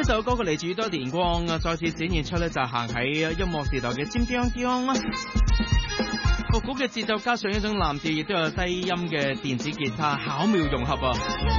首歌曲嚟自宇多田光啊，再次展現出咧就行喺音樂時代嘅尖端啦。復古嘅節奏加上一種藍調，亦都有低音嘅電子吉他巧妙融合啊！